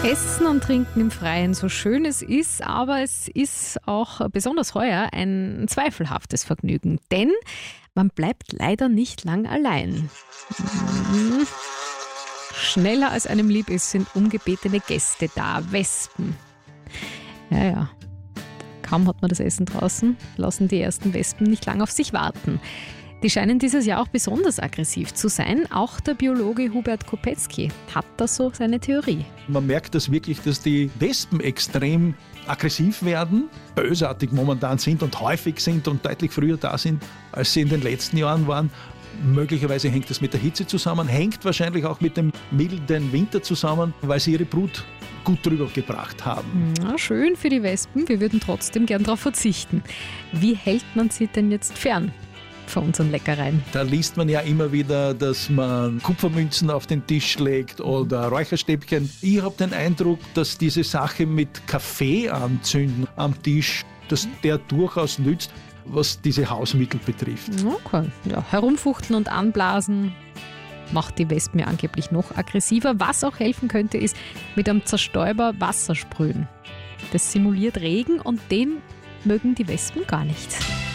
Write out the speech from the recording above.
Essen und Trinken im Freien, so schön es ist, aber es ist auch besonders heuer ein zweifelhaftes Vergnügen, denn man bleibt leider nicht lang allein. Schneller als einem lieb ist, sind ungebetene Gäste da, Wespen. Ja. Kaum hat man das Essen draußen, lassen die ersten Wespen nicht lang auf sich warten. Die scheinen dieses Jahr auch besonders aggressiv zu sein. Auch der Biologe Hubert Kopetzky hat da so seine Theorie. Man merkt das wirklich, dass die Wespen extrem aggressiv werden, bösartig momentan sind und häufig sind und deutlich früher da sind, als sie in den letzten Jahren waren. Möglicherweise hängt das mit der Hitze zusammen, hängt wahrscheinlich auch mit dem milden Winter zusammen, weil sie ihre Brut gut drüber gebracht haben. Na, schön für die Wespen, wir würden trotzdem gern darauf verzichten. Wie hält man sie denn jetzt fern von unseren Leckereien? Da liest man ja immer wieder, dass man Kupfermünzen auf den Tisch legt oder Räucherstäbchen. Ich habe den Eindruck, dass diese Sache mit Kaffee anzünden am Tisch, dass der durchaus nützt, was diese Hausmittel betrifft. Okay. Ja, herumfuchteln und anblasen macht die Wespen ja angeblich noch aggressiver. Was auch helfen könnte, ist mit einem Zerstäuber Wasser sprühen. Das simuliert Regen und den mögen die Wespen gar nicht.